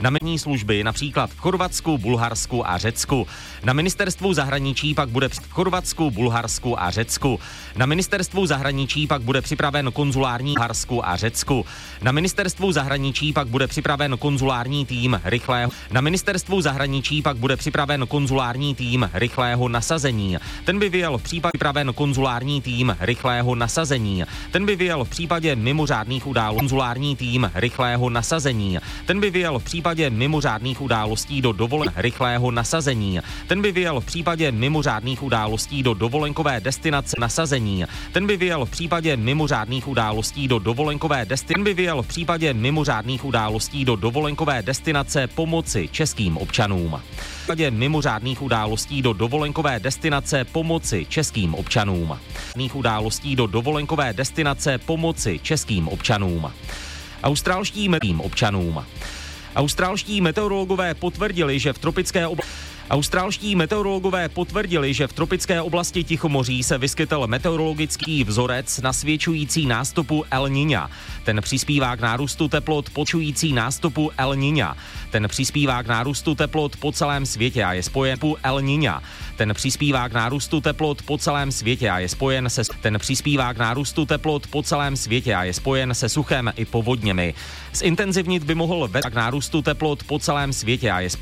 na menní služby například v Chorvatsku, Bulharsku a Řecku. Na ministerstvu zahraničí pak bude v Chorvatsku, Bulharsku a Řecku. Na ministerstvu zahraničí pak bude připraven konzulární Bulharsku a Řecku. Na ministerstvu zahraničí pak bude připraven konzulární tým rychlého. Na ministerstvu zahraničí pak bude připraven konzulární tým rychlého nasazení. Ten by vyjel v případě připraven konzulární tým rychlého nasazení. Ten by vyjel v případě mimořádných událostí konzulární tým rychlého nasazení. Ten by vyjel v případě mimořádných událostí do rychlého nasazení. Ten by vyjel v případě mimořádných událostí do dovolenkové destinace nasazení. Ten by vyjel v případě mimořádných událostí do dovolenkové destinace. Ten by vyjel v případě mimořádných událostí do dovolenkové destinace pomoci českým občanům. V případě mimořádných událostí do dovolenkové destinace pomoci českým občanům. Událostí do dovolenkové destinace pomoci českým občanům. Australští meteorologové potvrdili, že v tropické oblasti Tichomoří se vyskytl meteorologický vzorec nasvědčující nástupu El Niña. Ten přispívá k nárůstu teplot počující nástupu El Niña. Ten přispívá k nárůstu teplot po celém světě a je spojen El Niña. Ten přispívá k nárůstu teplot po celém světě a je spojen se suchem i povodněmi. Zintenzivnit by mohl vést k nárůstu teplot po celém světě a je